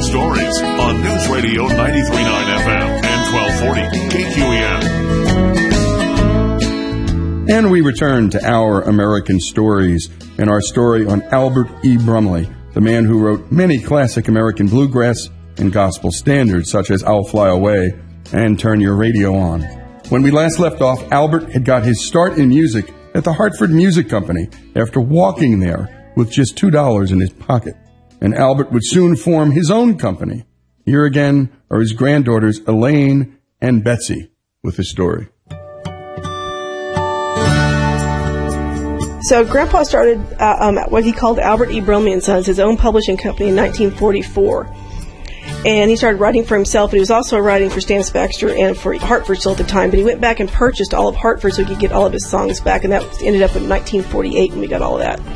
Stories on News Radio 93.9 FM and 1240 KQEN. And we return to Our American Stories and our story on Albert E. Brumley, the man who wrote many classic American bluegrass and gospel standards such as I'll Fly Away and Turn Your Radio On. When we last left off, Albert had got his start in music at the Hartford Music Company after walking there with just $2 in his pocket. And Albert would soon form his own company. Here again are his granddaughters Elaine and Betsy with the story. So Grandpa started what he called Albert E. Brumley & Sons, his own publishing company, in 1944. And he started writing for himself, but he was also writing for Stan Baxter and for Hartford still at the time. But he went back and purchased all of Hartford so he could get all of his songs back, and that ended up in 1948 when we got all of that.